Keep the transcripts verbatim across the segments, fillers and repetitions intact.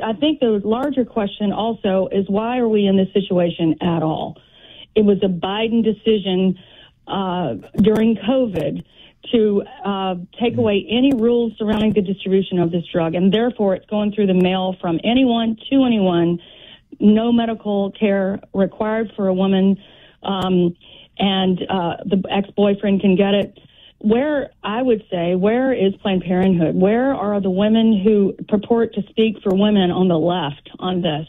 I think the larger question also is, why are we in this situation at all? It was a Biden decision uh, during COVID to uh, take away any rules surrounding the distribution of this drug, and therefore it's going through the mail from anyone to anyone, no medical care required for a woman, um, and uh, the ex-boyfriend can get it. Where, I would say, where is Planned Parenthood? Where are the women who purport to speak for women on the left on this?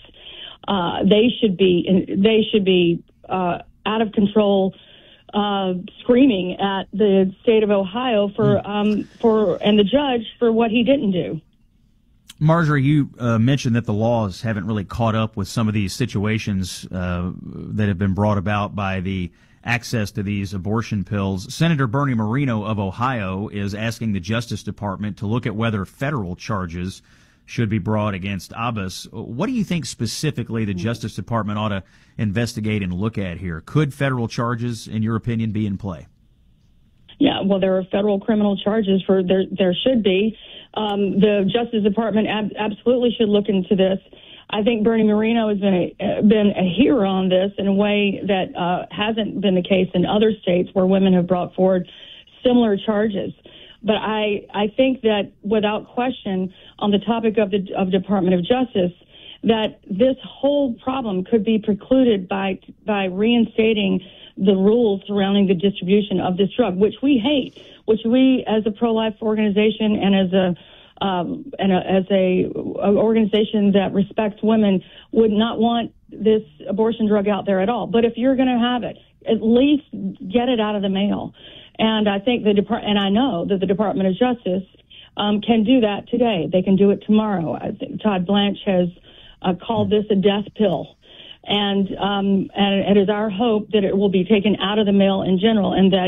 Uh, they should be, they should be uh, out of control, uh, screaming at the state of Ohio for, um, for, and the judge for what he didn't do. Marjorie, you uh, mentioned that the laws haven't really caught up with some of these situations uh, that have been brought about by the access to these abortion pills. Senator Bernie Moreno of Ohio is asking the Justice Department to look at whether federal charges should be brought against Abbas. What do you think specifically the Justice Department ought to investigate and look at here? Could federal charges, in your opinion, be in play? Yeah, well, there are federal criminal charges for there. There should be. Um, the Justice Department ab- absolutely should look into this. I think Bernie Moreno has been a, been a hero on this in a way that uh, hasn't been the case in other states where women have brought forward similar charges. But I, I think that without question, on the topic of the of Department of Justice, that this whole problem could be precluded by by reinstating the rules surrounding the distribution of this drug, which we hate, which we as a pro-life organization and as a Um, and a, as a, a organization that respects women would not want this abortion drug out there at all. But if you're going to have it, at least get it out of the mail. And I think the Depart- and I know that the Department of Justice um, can do that today. They can do it tomorrow. I think Todd Blanche has uh, called this a death pill. And, um, and it is our hope that it will be taken out of the mail in general, and that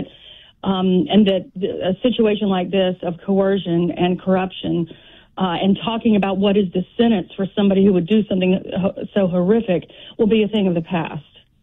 Um, and that a situation like this of coercion and corruption uh, and talking about what is the sentence for somebody who would do something so horrific will be a thing of the past.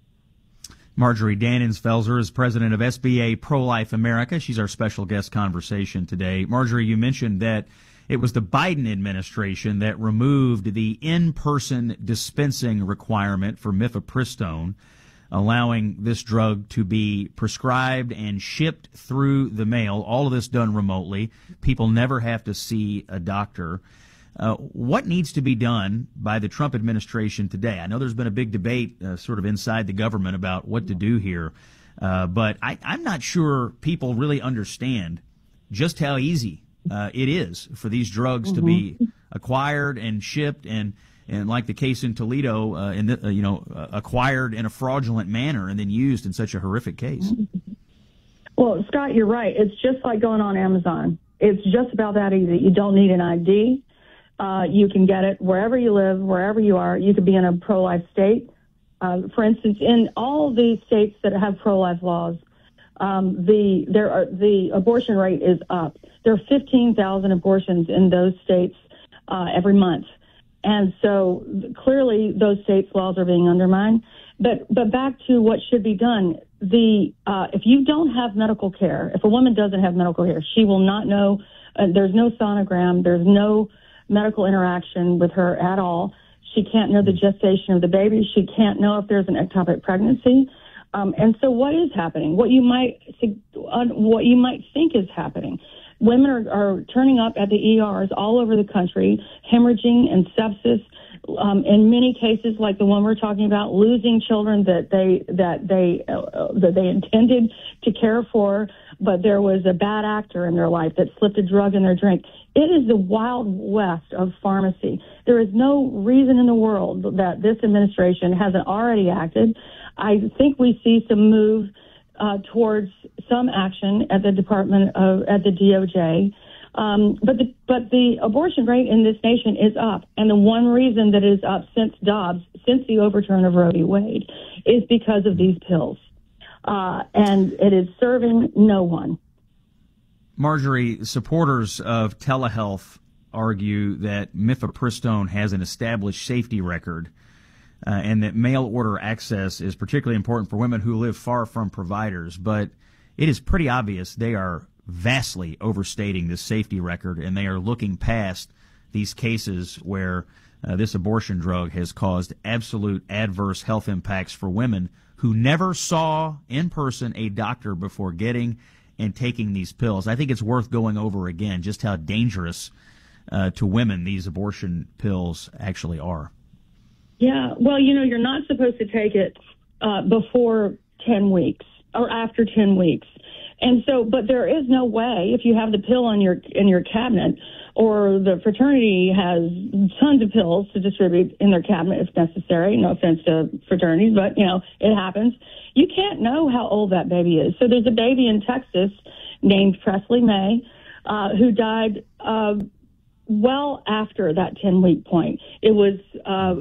Marjorie Dannenfelser is president of S B A Pro-Life America. She's our special guest conversation today. Marjorie, you mentioned that it was the Biden administration that removed the in-person dispensing requirement for mifepristone, allowing this drug to be prescribed and shipped through the mail, all of this done remotely. People never have to see a doctor. Uh, what needs to be done by the Trump administration today? I know there's been a big debate uh, sort of inside the government about what to do here, uh, but I, I'm not sure people really understand just how easy uh, it is for these drugs mm-hmm. to be acquired and shipped, and And like the case in Toledo, uh, in the, uh, you know, uh, acquired in a fraudulent manner and then used in such a horrific case. Well, Scott, you're right. It's just like going on Amazon. It's just about that easy. You don't need an I D. Uh, you can get it wherever you live, wherever you are. You could be in a pro-life state. Uh, for instance, in all the states that have pro-life laws, um, the there are the abortion rate is up. There are fifteen thousand abortions in those states uh, every month. And so clearly those states' laws are being undermined. But but back to what should be done. The uh, if you don't have medical care, if a woman doesn't have medical care, she will not know. Uh, there's no sonogram. There's no medical interaction with her at all. She can't know the gestation of the baby. She can't know if there's an ectopic pregnancy. Um, and so what is happening? What you might uh, what you might think is happening. Women are, are turning up at the E Rs all over the country, hemorrhaging and sepsis. Um, in many cases, like the one we're talking about, losing children that they that they uh, that they intended to care for, but there was a bad actor in their life that slipped a drug in their drink. It is the wild west of pharmacy. There is no reason in the world that this administration hasn't already acted. I think we see some move Uh, towards some action at the Department of at the D O J, um, but the but the abortion rate in this nation is up, and the one reason that it is up since Dobbs, since the overturn of Roe v. Wade, is because of these pills, uh, and it is serving no one. Marjorie, supporters of telehealth argue that mifepristone has an established safety record. Uh, and that mail order access is particularly important for women who live far from providers. But it is pretty obvious they are vastly overstating this safety record, and they are looking past these cases where Uh, this abortion drug has caused absolute adverse health impacts for women who never saw in person a doctor before getting and taking these pills. I think it's worth going over again just how dangerous uh, to women these abortion pills actually are. Yeah, well, you know, you're not supposed to take it uh, before ten weeks or after ten weeks. And so, but there is no way, if you have the pill in your in your cabinet, or the fraternity has tons of pills to distribute in their cabinet if necessary. No offense to fraternities, but, you know, it happens. You can't know how old that baby is. So there's a baby in Texas named Presley May uh, who died uh, well after that ten-week point. It was uh,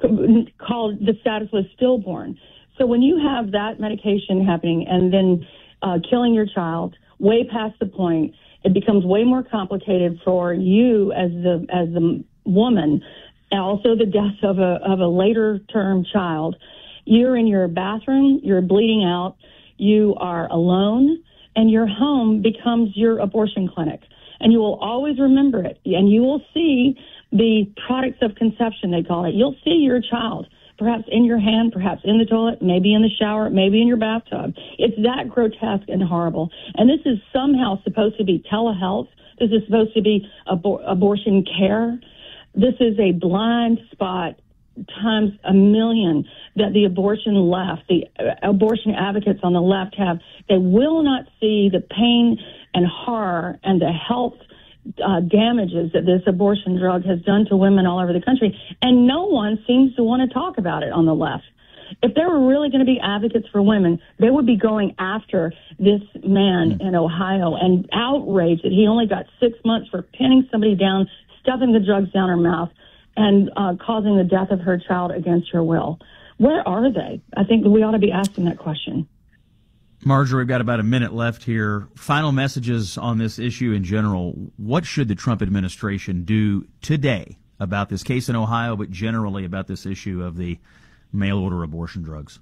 called, the status was stillborn. So when you have that medication happening and then uh, killing your child way past the point, it becomes way more complicated for you as the as the woman, and also the death of a of a later term child. You're in your bathroom, you're bleeding out, you are alone, and your home becomes your abortion clinic. And you will always remember it. And you will see the products of conception, they call it. You'll see your child, perhaps in your hand, perhaps in the toilet, maybe in the shower, maybe in your bathtub. It's that grotesque and horrible. And this is somehow supposed to be telehealth. This is supposed to be abor- abortion care. This is a blind spot times a million that the abortion left, the abortion advocates on the left have. They will not see the pain and horror and the health Uh, damages that this abortion drug has done to women all over the country, and no one seems to want to talk about it on the left. If there were really going to be advocates for women, they would be going after this man in Ohio and outraged that he only got six months for pinning somebody down, stuffing the drugs down her mouth, and uh, causing the death of her child against her will. Where are they? I think we ought to be asking that question. Marjorie, we've got about a minute left here. Final messages on this issue in general. What should the Trump administration do today about this case in Ohio, but generally about this issue of the mail-order abortion drugs?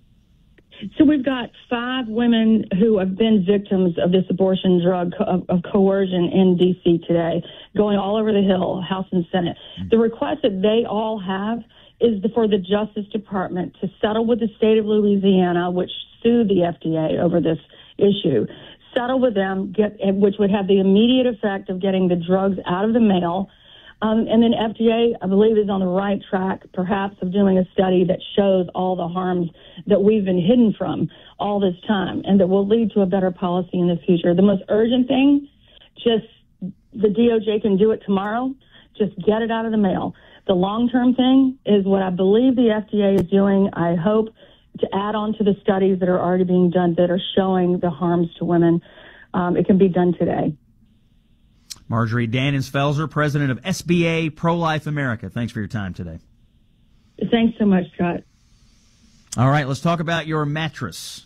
So we've got five women who have been victims of this abortion drug of, of coercion in D C today, going all over the Hill, House and Senate. Mm-hmm. The request that they all have is for the Justice Department to settle with the state of Louisiana, which sued the F D A over this issue, settle with them, get which would have the immediate effect of getting the drugs out of the mail. Um, and then F D A, I believe, is on the right track, perhaps, of doing a study that shows all the harms that we've been hidden from all this time and that will lead to a better policy in the future. The most urgent thing, just the D O J can do it tomorrow, just get it out of the mail. The long-term thing is what I believe the F D A is doing, I hope, to add on to the studies that are already being done that are showing the harms to women. Um, it can be done today. Marjorie Dannens-Felser, president of S B A Pro-Life America. Thanks for your time today. Thanks so much, Scott. All right, let's talk about your mattress.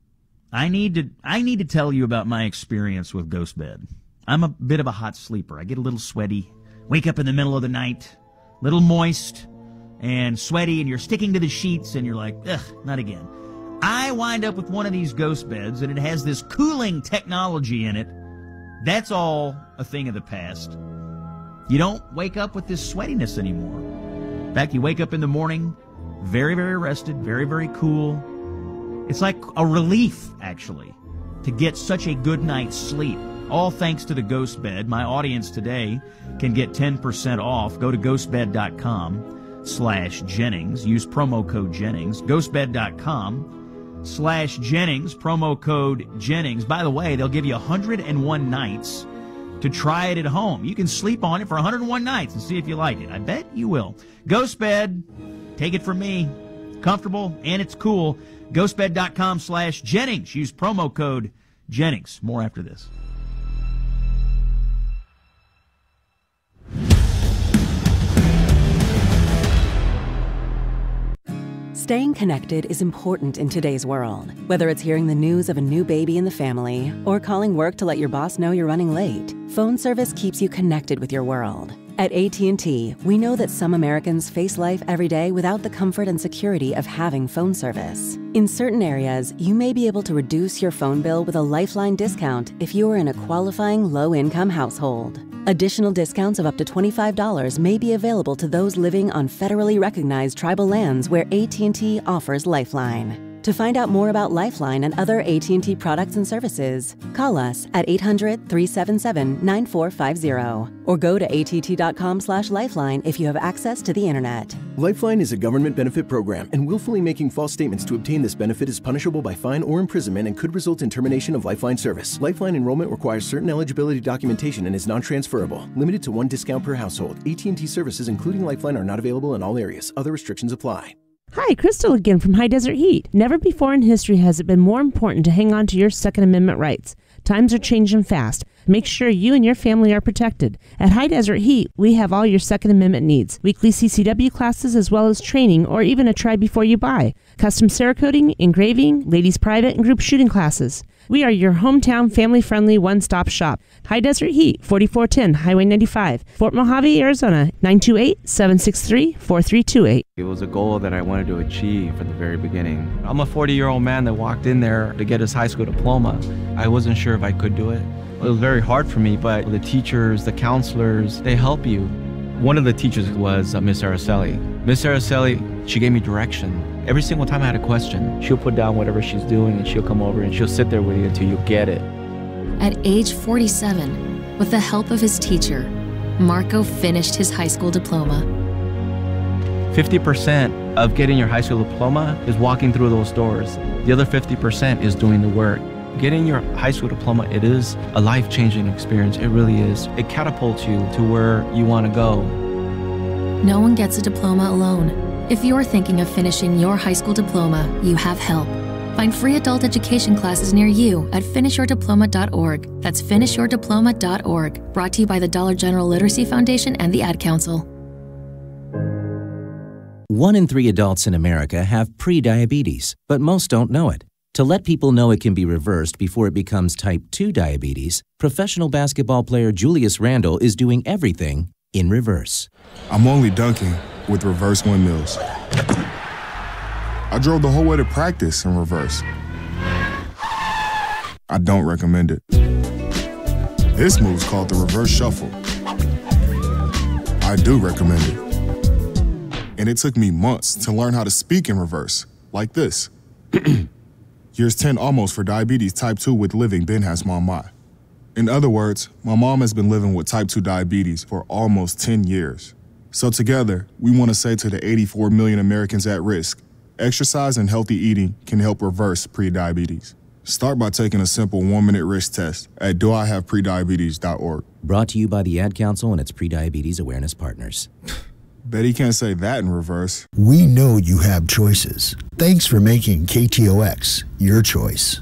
I need to I need to tell you about my experience with Ghost Bed. I'm a bit of a hot sleeper. I get a little sweaty, wake up in the middle of the night, a little moist and sweaty, and you're sticking to the sheets, and you're like, ugh, not again. I wind up with one of these Ghost Beds, and it has this cooling technology in it. That's all a thing of the past. You don't wake up with this sweatiness anymore. In fact, you wake up in the morning very, very rested, very, very cool. It's like a relief, actually, to get such a good night's sleep. All thanks to the Ghost Bed. My audience today can get ten percent off. Go to ghostbed.com slash Jennings. Use promo code Jennings. ghostbed.com slash Jennings. Promo code Jennings. By the way, they'll give you one hundred one nights to try it at home. You can sleep on it for one hundred one nights and see if you like it. I bet you will. Ghost Bed, take it from me. Comfortable and it's cool. ghostbed.com slash Jennings. Use promo code Jennings. More after this. Staying connected is important in today's world. Whether it's hearing the news of a new baby in the family or calling work to let your boss know you're running late, phone service keeps you connected with your world. At A T and T, we know that some Americans face life every day without the comfort and security of having phone service. In certain areas, you may be able to reduce your phone bill with a Lifeline discount if you are in a qualifying low-income household. Additional discounts of up to twenty-five dollars may be available to those living on federally recognized tribal lands where A T and T offers Lifeline. To find out more about Lifeline and other A T and T products and services, call us at eight hundred, three seven seven, nine four five zero or go to A T T dot com slash lifeline if you have access to the internet. Lifeline is a government benefit program, and willfully making false statements to obtain this benefit is punishable by fine or imprisonment and could result in termination of Lifeline service. Lifeline enrollment requires certain eligibility documentation and is non-transferable. Limited to one discount per household. A T and T services, including Lifeline, are not available in all areas. Other restrictions apply. Hi, Crystal again from High Desert Heat. Never before in history has it been more important to hang on to your Second Amendment rights. Times are changing fast. Make sure you and your family are protected. At High Desert Heat, we have all your Second Amendment needs. Weekly C C W classes as well as training or even a try before you buy. Custom Cerakoting, engraving, ladies private and group shooting classes. We are your hometown family-friendly one-stop shop. High Desert Heat, forty-four ten Highway ninety-five, Fort Mojave, Arizona, nine two eight, seven six three, four three two eight. It was a goal that I wanted to achieve from the very beginning. I'm a forty-year-old man that walked in there to get his high school diploma. I wasn't sure if I could do it. It was very hard for me, but the teachers, the counselors, they help you. One of the teachers was uh, Miss Araceli. Miss Araceli, she gave me direction. Every single time I had a question, she'll put down whatever she's doing and she'll come over and she'll sit there with you until you get it. At age forty-seven, with the help of his teacher, Marco finished his high school diploma. fifty percent of getting your high school diploma is walking through those doors. The other fifty percent is doing the work. Getting your high school diploma, it is a life-changing experience. It really is. It catapults you to where you want to go. No one gets a diploma alone. If you're thinking of finishing your high school diploma, you have help. Find free adult education classes near you at finish your diploma dot org. That's finish your diploma dot org. Brought to you by the Dollar General Literacy Foundation and the Ad Council. One in three adults in America have prediabetes, but most don't know it. To let people know it can be reversed before it becomes type two diabetes, professional basketball player Julius Randle is doing everything in reverse. I'm only dunking with reverse windmills. I drove the whole way to practice in reverse. I don't recommend it. This move's called the reverse shuffle. I do recommend it. And it took me months to learn how to speak in reverse, like this. Years ten almost for diabetes type two with living Ben has mom my. In other words, my mom has been living with type two diabetes for almost ten years. So together, we want to say to the eighty-four million Americans at risk, exercise and healthy eating can help reverse prediabetes. Start by taking a simple one-minute risk test at do I have prediabetes dot org. Brought to you by the Ad Council and its prediabetes awareness partners. Bet he can't say that in reverse. We know you have choices. Thanks for making K T O X your choice.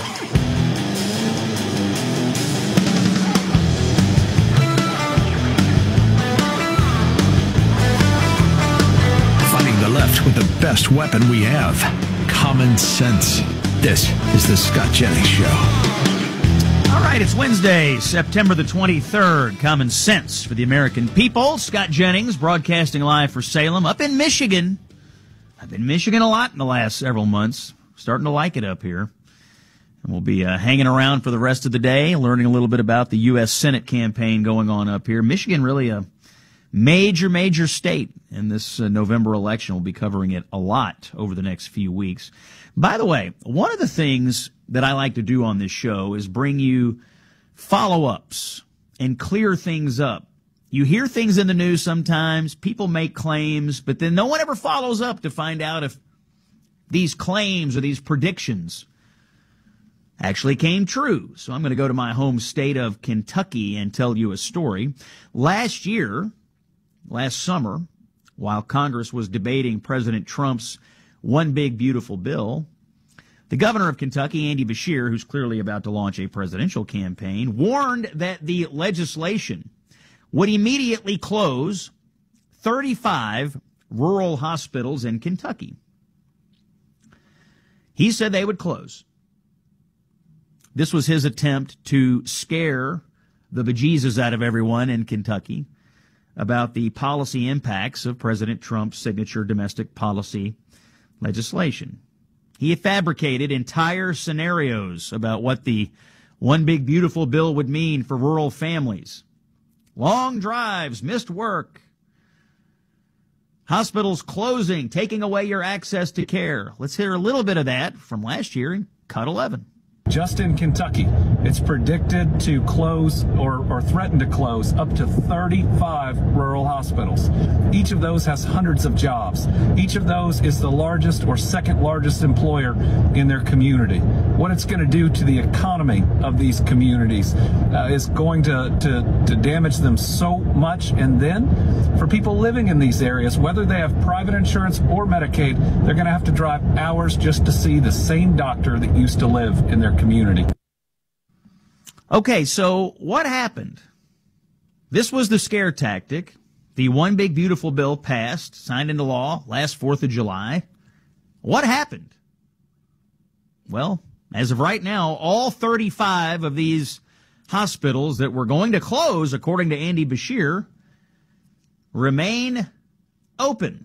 Fighting the left with the best weapon we have, common sense. This is the Scott Jennings Show. All right, it's Wednesday, September the twenty-third. Common sense for the American people. Scott Jennings broadcasting live for Salem up in Michigan. I've been in Michigan a lot in the last several months. Starting to like it up here. And we'll be uh, hanging around for the rest of the day, learning a little bit about the U S Senate campaign going on up here. Michigan really a major, major state in this uh, November election. We'll be covering it a lot over the next few weeks. By the way, one of the things that I like to do on this show is bring you follow-ups and clear things up. You hear things in the news sometimes, people make claims, but then no one ever follows up to find out if these claims or these predictions actually came true. So I'm going to go to my home state of Kentucky and tell you a story. Last year, last summer, while Congress was debating President Trump's One Big Beautiful Bill, the governor of Kentucky, Andy Beshear, who's clearly about to launch a presidential campaign, warned that the legislation would immediately close thirty-five rural hospitals in Kentucky. He said they would close. This was his attempt to scare the bejesus out of everyone in Kentucky about the policy impacts of President Trump's signature domestic policy legislation. He fabricated entire scenarios about what the One Big Beautiful Bill would mean for rural families. Long drives, missed work, hospitals closing, taking away your access to care. Let's hear a little bit of that from last year in Cut eleven. Just in Kentucky, it's predicted to close or, or threaten to close up to thirty-five rural hospitals. Each of those has hundreds of jobs. Each of those is the largest or second largest employer in their community. What it's going to do to the economy of these communities uh, is going to, to, to damage them so much. And then for people living in these areas, whether they have private insurance or Medicaid, they're going to have to drive hours just to see the same doctor that used to live in their community. Okay, so what happened? This was the scare tactic. The One Big Beautiful Bill passed, signed into law last fourth of July. What happened? Well, as of right now, all thirty-five of these hospitals that were going to close, according to Andy Beshear, remain open.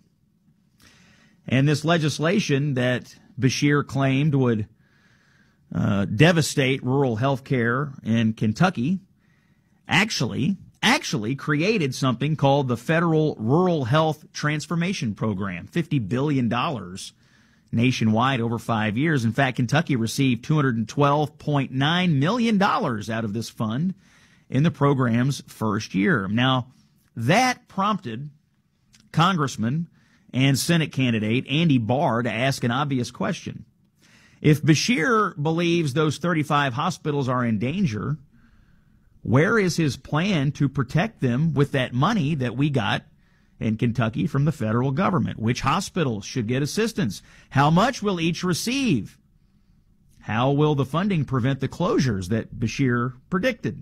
And this legislation that Beshear claimed would Uh, devastate rural health care in Kentucky, actually, actually created something called the Federal Rural Health Transformation Program, fifty billion dollars nationwide over five years. In fact, Kentucky received two hundred twelve point nine million dollars out of this fund in the program's first year. Now, that prompted Congressman and Senate candidate Andy Barr to ask an obvious question. If Beshear believes those thirty-five hospitals are in danger, where is his plan to protect them with that money that we got in Kentucky from the federal government? Which hospitals should get assistance? How much will each receive? How will the funding prevent the closures that Beshear predicted?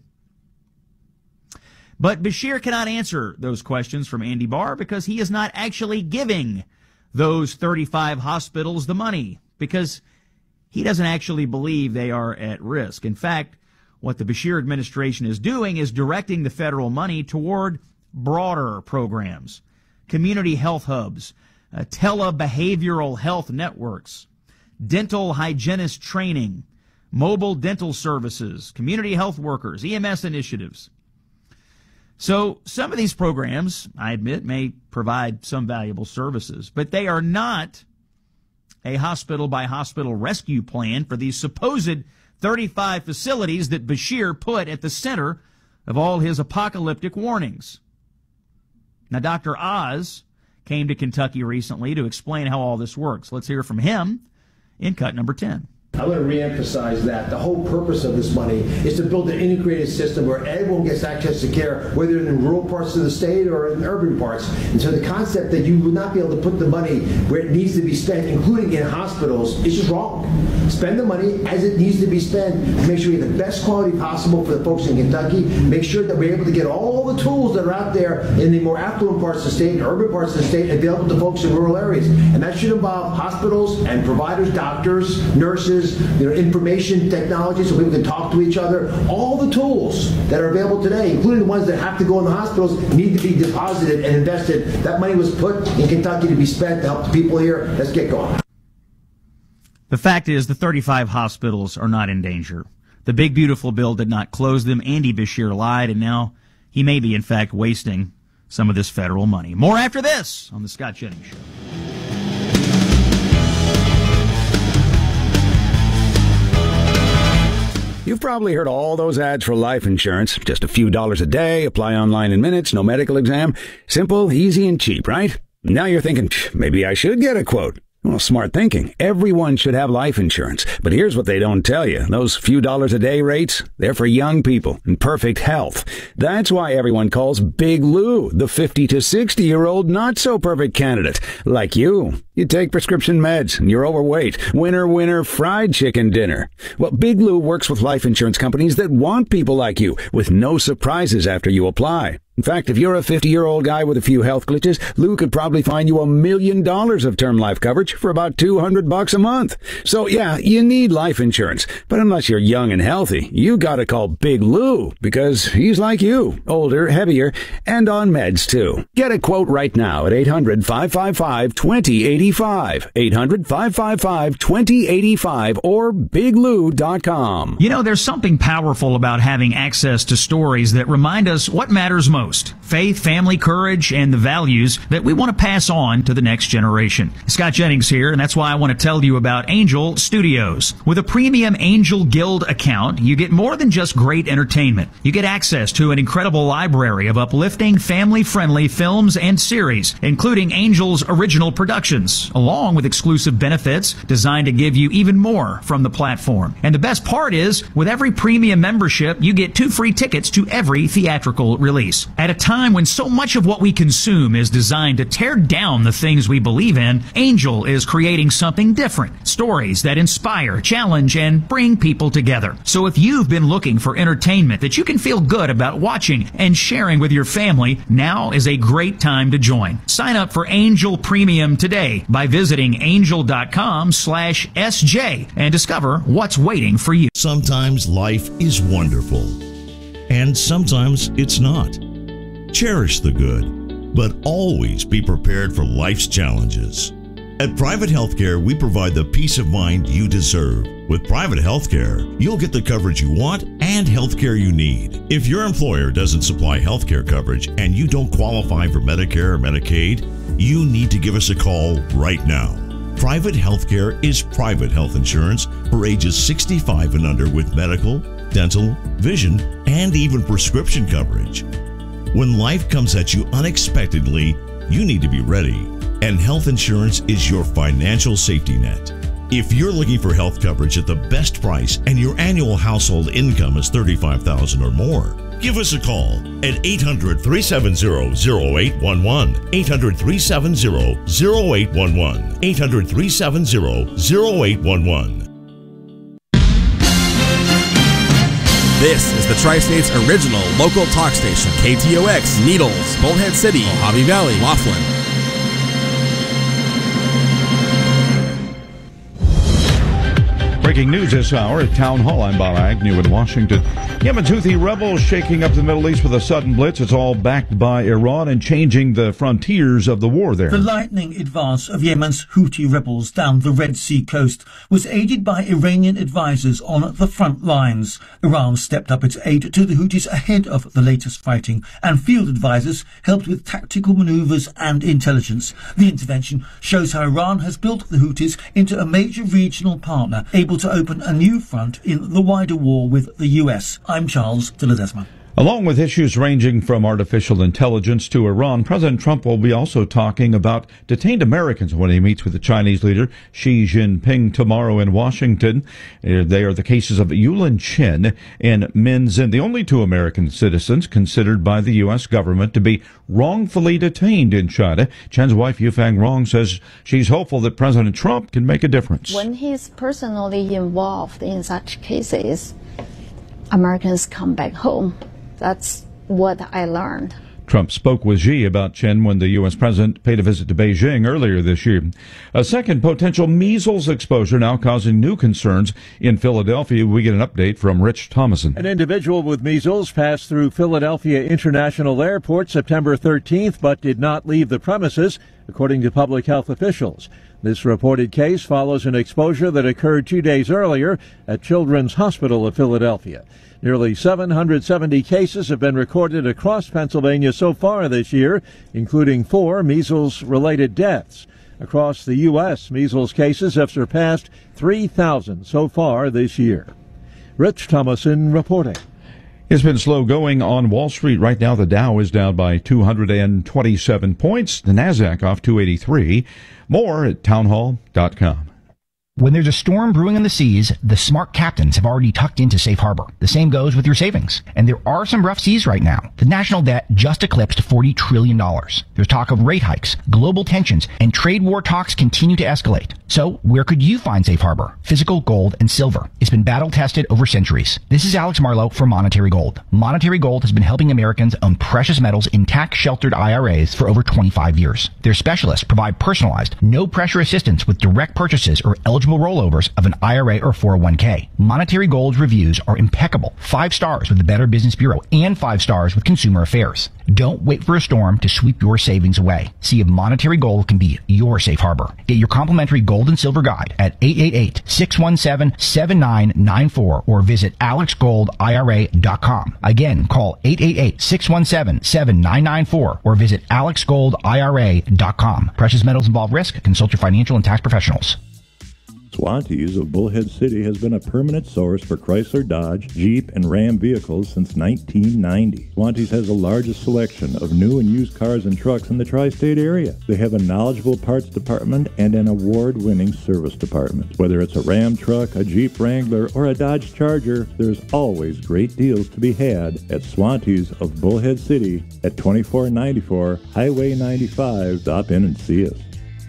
But Beshear cannot answer those questions from Andy Barr because he is not actually giving those thirty-five hospitals the money, because he doesn't actually believe they are at risk. In fact, what the Beshear administration is doing is directing the federal money toward broader programs, community health hubs, uh, telebehavioral health networks, dental hygienist training, mobile dental services, community health workers, E M S initiatives. So some of these programs, I admit, may provide some valuable services, but they are not a hospital-by-hospital rescue plan for these supposed thirty-five facilities that Beshear put at the center of all his apocalyptic warnings. Now, Doctor Oz came to Kentucky recently to explain how all this works. Let's hear from him in cut number ten. I want to reemphasize that the whole purpose of this money is to build an integrated system where everyone gets access to care, whether in rural parts of the state or in urban parts. And so the concept that you would not be able to put the money where it needs to be spent, including in hospitals, is just wrong. Spend the money as it needs to be spent. Make sure we have the best quality possible for the folks in Kentucky. Make sure that we're able to get all the tools that are out there in the more affluent parts of the state and urban parts of the state available to folks in rural areas. And that should involve hospitals and providers, doctors, nurses, you know, information technology so people can talk to each other. All the tools that are available today, including the ones that have to go in the hospitals, need to be deposited and invested. That money was put in Kentucky to be spent to help the people here. Let's get going. The fact is, the thirty-five hospitals are not in danger. The Big Beautiful Bill did not close them. Andy Beshear lied, and now he may be, in fact, wasting some of this federal money. More after this on The Scott Jennings Show. You've probably heard all those ads for life insurance. Just a few dollars a day, apply online in minutes, no medical exam. Simple, easy, and cheap, right? Now you're thinking, maybe I should get a quote. Well, smart thinking. Everyone should have life insurance. But here's what they don't tell you. Those few dollars a day rates, they're for young people in perfect health. That's why everyone calls Big Lou the fifty to sixty-year-old not-so-perfect candidate. Like you. You take prescription meds and you're overweight. Winner, winner, fried chicken dinner. Well, Big Lou works with life insurance companies that want people like you with no surprises after you apply. In fact, if you're a fifty-year-old guy with a few health glitches, Lou could probably find you a million dollars of term life coverage for about two hundred bucks a month. So yeah, you need life insurance. But unless you're young and healthy, you gotta call Big Lou, because he's like you, older, heavier, and on meds too. Get a quote right now at eight hundred, five five five, two zero eight five, eight hundred, five five five, two zero eight five, or big lou dot com. You know, there's something powerful about having access to stories that remind us what matters most. Faith, family, courage, and the values that we want to pass on to the next generation. Scott Jennings here, and that's why I want to tell you about Angel Studios. With a premium Angel Guild account, you get more than just great entertainment. You get access to an incredible library of uplifting, family-friendly films and series, including Angel's original productions, along with exclusive benefits designed to give you even more from the platform. And the best part is, with every premium membership, you get two free tickets to every theatrical release. At a time when so much of what we consume is designed to tear down the things we believe in, Angel is creating something different. Stories that inspire, challenge, and bring people together. So if you've been looking for entertainment that you can feel good about watching and sharing with your family, now is a great time to join. Sign up for Angel Premium today by visiting angel.com slash SJ and discover what's waiting for you. Sometimes life is wonderful, and sometimes it's not. Cherish the good, but always be prepared for life's challenges. At Private Healthcare, we provide the peace of mind you deserve. With Private Healthcare, you'll get the coverage you want and healthcare you need. If your employer doesn't supply healthcare coverage and you don't qualify for Medicare or Medicaid, you need to give us a call right now. Private Healthcare is private health insurance for ages sixty-five and under with medical, dental, vision, and even prescription coverage. When life comes at you unexpectedly, you need to be ready, and health insurance is your financial safety net. If you're looking for health coverage at the best price and your annual household income is thirty-five thousand dollars or more, give us a call at eight hundred, three seven zero, zero eight one one, eight hundred, three seven zero, zero eight one one, eight hundred, three seven zero, zero eight one one. This is the Tri-State's original local talk station, K T O X, Needles, Bullhead City, Mojave Valley, Laughlin. Breaking news this hour at Town Hall. I'm Bob Agnew in Washington. Yemen's Houthi rebels shaking up the Middle East with a sudden blitz. It's all backed by Iran and changing the frontiers of the war there. The lightning advance of Yemen's Houthi rebels down the Red Sea coast was aided by Iranian advisors on the front lines. Iran stepped up its aid to the Houthis ahead of the latest fighting, and field advisors helped with tactical maneuvers and intelligence. The intervention shows how Iran has built the Houthis into a major regional partner, able to open a new front in the wider war with the U S. I'm Charles de Ledesma. Along with issues ranging from artificial intelligence to Iran, President Trump will be also talking about detained Americans when he meets with the Chinese leader Xi Jinping tomorrow in Washington. They are the cases of Yulin Chen and Min Zin, the only two American citizens considered by the U S government to be wrongfully detained in China. Chen's wife, Yufang Rong, says she's hopeful that President Trump can make a difference. When he's personally involved in such cases, Americans come back home. That's what I learned. Trump spoke with Xi about Chen when the U S president paid a visit to Beijing earlier this year. A second potential measles exposure now causing new concerns in Philadelphia. We get an update from Rich Thomason. An individual with measles passed through Philadelphia International Airport September thirteenth, but did not leave the premises, according to public health officials. This reported case follows an exposure that occurred two days earlier at Children's Hospital of Philadelphia. Nearly seven hundred seventy cases have been recorded across Pennsylvania so far this year, including four measles-related deaths. Across the U S, measles cases have surpassed three thousand so far this year. Rich Thomason reporting. It's been slow going on Wall Street. Right now, the Dow is down by two hundred twenty-seven points. The Nasdaq off two eighty-three. More at townhall dot com. When there's a storm brewing in the seas, the smart captains have already tucked into safe harbor. The same goes with your savings. And there are some rough seas right now. The national debt just eclipsed forty trillion dollars. There's talk of rate hikes, global tensions, and trade war talks continue to escalate. So where could you find safe harbor? Physical gold and silver. It's been battle tested over centuries. This is Alex Marlowe for Monetary Gold. Monetary Gold has been helping Americans own precious metals in tax-sheltered I R As for over twenty-five years. Their specialists provide personalized, no-pressure assistance with direct purchases or eligible rollovers of an I R A or four oh one k. Monetary Gold's reviews are impeccable. Five stars with the Better Business Bureau and five stars with Consumer Affairs. Don't wait for a storm to sweep your savings away. See if Monetary Gold can be your safe harbor. Get your complimentary gold and silver guide at eight eight eight, six one seven, seven nine nine four or visit alex gold I R A dot com. Again, call eight eight eight, six one seven, seven nine nine four or visit alex gold I R A dot com. Precious metals involve risk. Consult your financial and tax professionals. Swantees of Bullhead City has been a permanent source for Chrysler, Dodge, Jeep, and Ram vehicles since nineteen ninety. Swantees has the largest selection of new and used cars and trucks in the tri-state area. They have a knowledgeable parts department and an award-winning service department. Whether it's a Ram truck, a Jeep Wrangler, or a Dodge Charger, there's always great deals to be had at Swantees of Bullhead City at twenty-four ninety-four Highway ninety-five. Stop in and see us.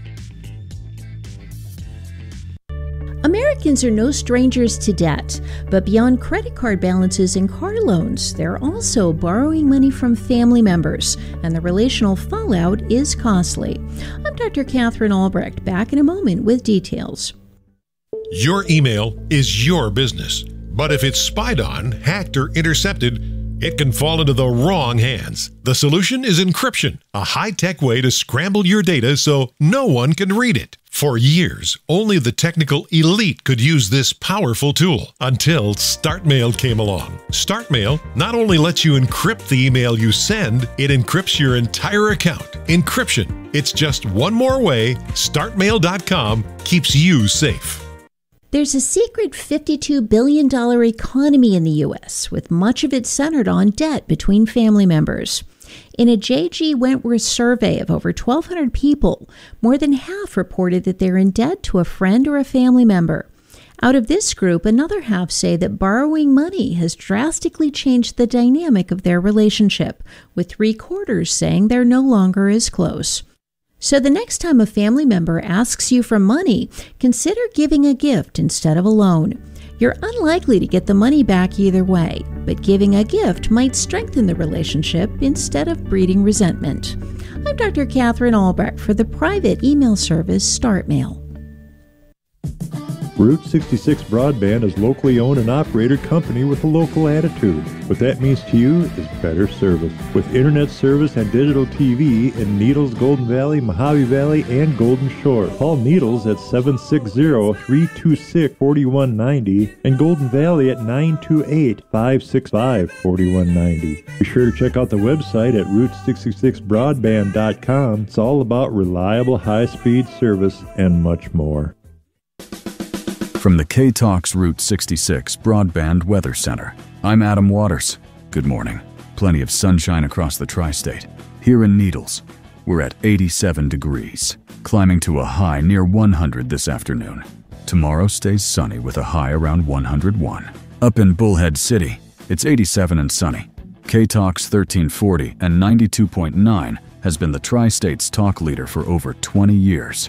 Americans are no strangers to debt, but beyond credit card balances and car loans, they're also borrowing money from family members, and the relational fallout is costly. I'm Doctor Catherine Albrecht, back in a moment with details. Your email is your business, but if it's spied on, hacked, or intercepted, it can fall into the wrong hands. The solution is encryption, a high-tech way to scramble your data so no one can read it. For years, only the technical elite could use this powerful tool until StartMail came along. StartMail not only lets you encrypt the email you send, it encrypts your entire account. Encryption. It's just one more way start mail dot com keeps you safe. There's a secret fifty-two billion dollars economy in the U S, with much of it centered on debt between family members. In a J G Wentworth survey of over twelve hundred people, more than half reported that they're in debt to a friend or a family member. Out of this group, another half say that borrowing money has drastically changed the dynamic of their relationship, with three quarters saying they're no longer as close. So the next time a family member asks you for money, consider giving a gift instead of a loan. You're unlikely to get the money back either way, but giving a gift might strengthen the relationship instead of breeding resentment. I'm Doctor Catherine Albrecht for the private email service StartMail. Route sixty-six Broadband is locally owned and operated company with a local attitude. What that means to you is better service. With internet service and digital T V in Needles, Golden Valley, Mojave Valley, and Golden Shore. Call Needles at seven six zero, three two six, four one nine zero and Golden Valley at nine two eight, five six five, four one nine zero. Be sure to check out the website at route sixty-six broadband dot com. It's all about reliable high-speed service and much more. From the K-Talks Route sixty-six Broadband Weather Center, I'm Adam Waters. Good morning. Plenty of sunshine across the tri-state. Here in Needles, we're at eighty-seven degrees, climbing to a high near one hundred this afternoon. Tomorrow stays sunny with a high around one hundred one. Up in Bullhead City, it's eighty-seven and sunny. K-Talks thirteen forty and ninety-two point nine has been the tri-state's talk leader for over twenty years.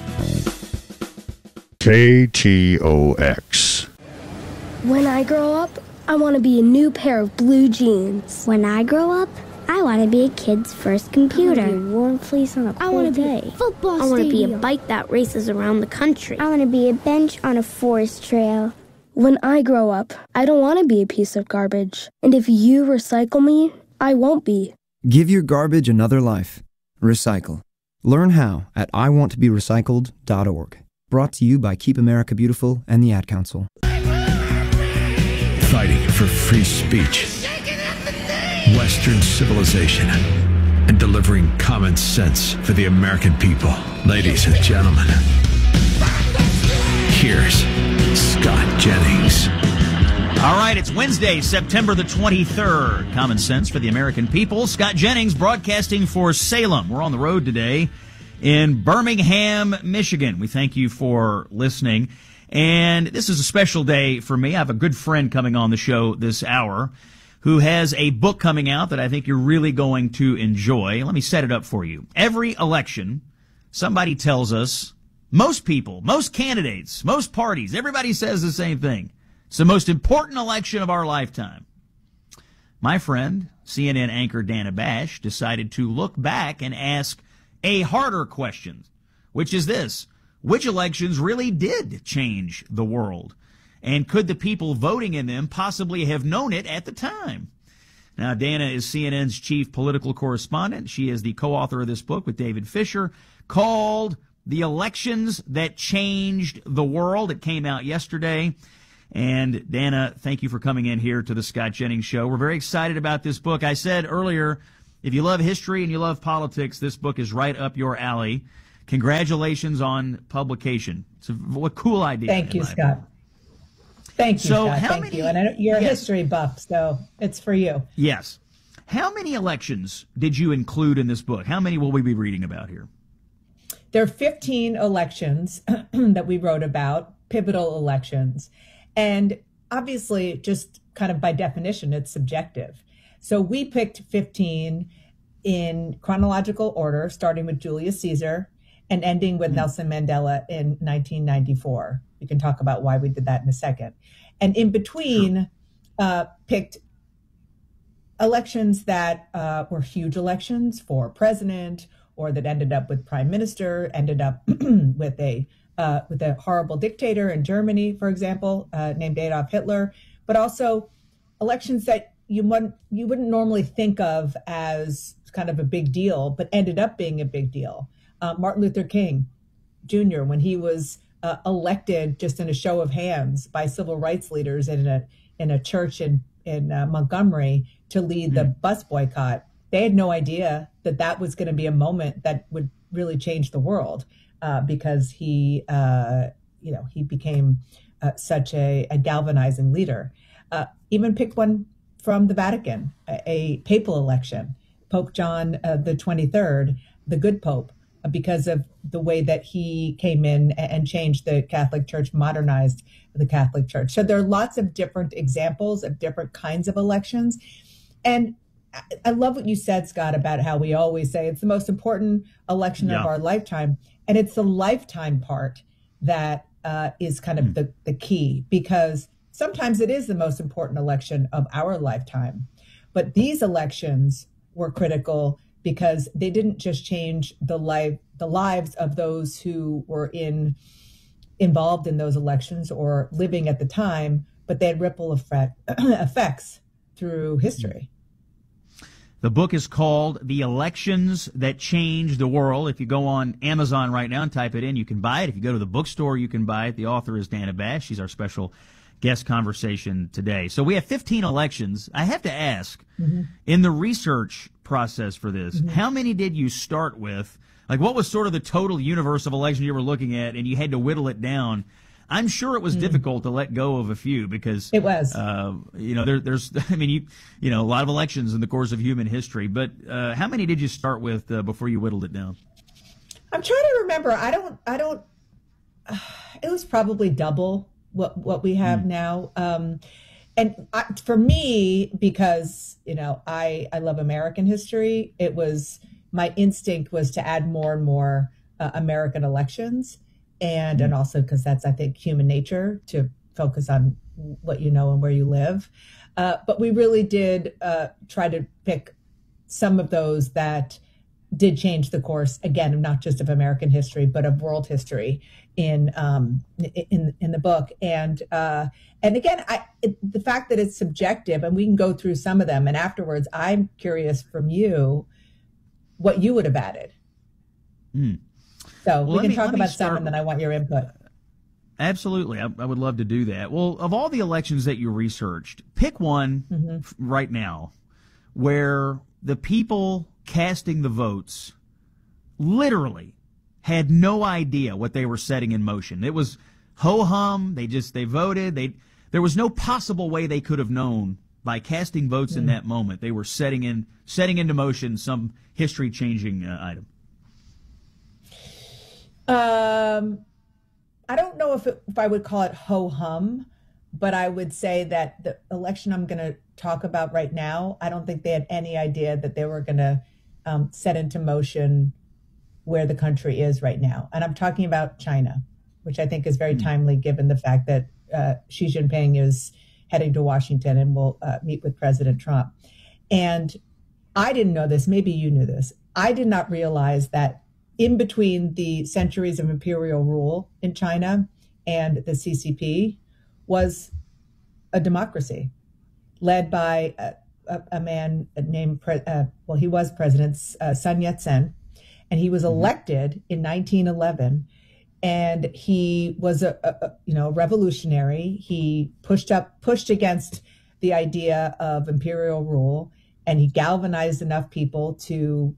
K T O X. When I grow up, I want to be a new pair of blue jeans. When I grow up, I want to be a kid's first computer. I want to be a warm fleece on a cold I want to day. be a football I want to be a stadium. bike that races around the country. I want to be a bench on a forest trail. When I grow up, I don't want to be a piece of garbage. And if you recycle me, I won't be. Give your garbage another life. Recycle. Learn how at I want to be recycled dot org. Brought to you by Keep America Beautiful and the Ad Council. Fighting for free speech, Western civilization, and delivering common sense for the American people. Ladies and gentlemen, here's Scott Jennings. All right, it's Wednesday, September the twenty-third. Common sense for the American people. Scott Jennings broadcasting for Salem. We're on the road today. in Birmingham, Michigan. We thank you for listening. And this is a special day for me. I have a good friend coming on the show this hour who has a book coming out that I think you're really going to enjoy. Let me set it up for you. Every election, somebody tells us, most people, most candidates, most parties, everybody says the same thing. It's the most important election of our lifetime. My friend, C N N anchor Dana Bash, decided to look back and ask a harder question, which is this: which elections really did change the world? And could the people voting in them possibly have known it at the time? Now, Dana is C N N's chief political correspondent. She is the co-author of this book with David Fisher called The Elections That Changed the World. It came out yesterday. And Dana, thank you for coming in here to the Scott Jennings Show. We're very excited about this book. I said earlier, if you love history and you love politics, this book is right up your alley. Congratulations on publication. It's a what cool idea. Thank you, Scott. Thank you, so Scott. How Thank many, you. And I, you're a yes. history buff, so it's for you. Yes. How many elections did you include in this book? How many will we be reading about here? There are fifteen elections that we wrote about, pivotal elections. And obviously, just kind of by definition, it's subjective. So we picked fifteen in chronological order, starting with Julius Caesar and ending with mm-hmm. Nelson Mandela in nineteen ninety-four. We can talk about why we did that in a second. And in between, sure. uh, picked elections that uh, were huge elections for president, or that ended up with prime minister, ended up with a uh, with a horrible dictator in Germany, for example, uh, named Adolf Hitler, but also elections that you wouldn't, you wouldn't normally think of as kind of a big deal, but ended up being a big deal. Uh, Martin Luther King Junior, when he was uh, elected just in a show of hands by civil rights leaders in a in a church in in uh, Montgomery to lead the mm. bus boycott, they had no idea that that was going to be a moment that would really change the world, uh, because he, uh, you know, he became uh, such a, a galvanizing leader. Uh, even pick one from the Vatican, a, a papal election, Pope John uh, the twenty-third, the good Pope, uh, because of the way that he came in and, and changed the Catholic Church, modernized the Catholic Church. So there are lots of different examples of different kinds of elections. And I love what you said, Scott, about how we always say it's the most important election yeah. of our lifetime. And it's the lifetime part that uh, is kind of mm. the, the key, because sometimes it is the most important election of our lifetime. But these elections were critical because they didn't just change the life, the lives of those who were in involved in those elections or living at the time, but they had ripple effect, effects through history. The book is called The Elections That Changed the World. If you go on Amazon right now and type it in, you can buy it. If you go to the bookstore, you can buy it. The author is Dana Bash. She's our special guest conversation today. So we have fifteen elections. I have to ask, mm-hmm. in the research process for this, mm-hmm. how many did you start with? Like, what was sort of the total universe of elections you were looking at, and you had to whittle it down? I'm sure it was mm. difficult to let go of a few because it was. Uh, you know, there, there's, I mean, you, you know, a lot of elections in the course of human history. But uh, how many did you start with uh, before you whittled it down? I'm trying to remember. I don't. I don't. Uh, it was probably double what what we have mm. now. Um, and I, for me, because you know, I I love American history. It was my instinct was to add more and more uh, American elections. And, and also because that's, I think, human nature to focus on what you know and where you live. Uh, but we really did uh, try to pick some of those that did change the course, again, not just of American history, but of world history in um, in in the book. And uh, and again, I, it, the fact that it's subjective, and we can go through some of them. And afterwards, I'm curious from you what you would have added. Mm. So well, we can me, talk about start... some, and then I want your input. Absolutely. I, I would love to do that. Well, of all the elections that you researched, pick one mm-hmm. right now where the people casting the votes literally had no idea what they were setting in motion. It was ho-hum. They just, they voted. They, there was no possible way they could have known by casting votes mm-hmm. in that moment. They were setting in, setting into motion some history-changing uh, item. Um, I don't know if, it, if I would call it ho-hum, but I would say that the election I'm going to talk about right now, I don't think they had any idea that they were going to um, set into motion where the country is right now. And I'm talking about China, which I think is very mm-hmm. timely given the fact that uh, Xi Jinping is heading to Washington and will uh, meet with President Trump. And I didn't know this, maybe you knew this. I did not realize that in between the centuries of imperial rule in China and the C C P was a democracy led by a, a, a man named, uh, well, he was President uh, Sun Yat-sen, and he was elected in nineteen eleven. And he was a, a you know, revolutionary. He pushed up, pushed against the idea of imperial rule, and he galvanized enough people to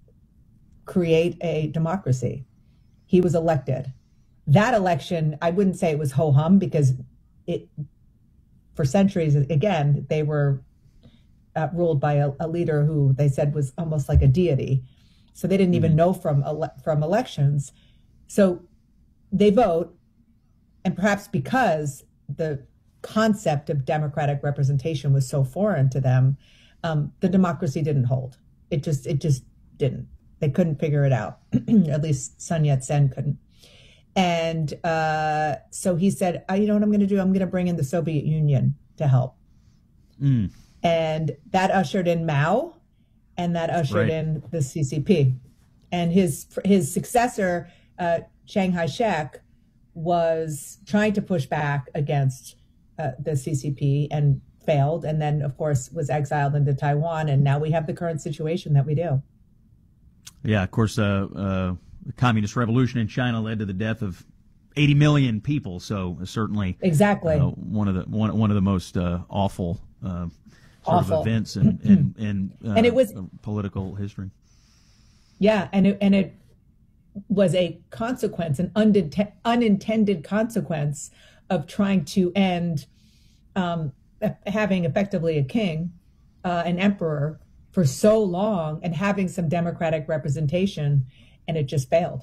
create a democracy. He was elected. That election, I wouldn't say it was ho-hum because it, for centuries, again, they were uh, ruled by a, a leader who they said was almost like a deity. So they didn't mm-hmm. even know from ele- from elections. So they vote, and perhaps because the concept of democratic representation was so foreign to them, um, the democracy didn't hold. It just it just didn't. They couldn't figure it out. At least Sun Yat-sen couldn't. And uh, so he said, oh, you know what I'm going to do? I'm going to bring in the Soviet Union to help. Mm. And that ushered in Mao, and that ushered right. in the C C P. And his his successor, uh, Chiang Kai-shek, was trying to push back against uh, the C C P and failed. And then, of course, was exiled into Taiwan. And now we have the current situation that we do. Yeah, of course, uh, uh, the communist revolution in China led to the death of eighty million people. So uh, certainly, exactly uh, one of the one one of the most uh, awful, uh, sort awful of events in in, in uh, and it was political history. Yeah, and it, and it was a consequence, an undete- unintended consequence of trying to end um, having effectively a king, uh, an emperor, for so long and having some democratic representation, and it just failed.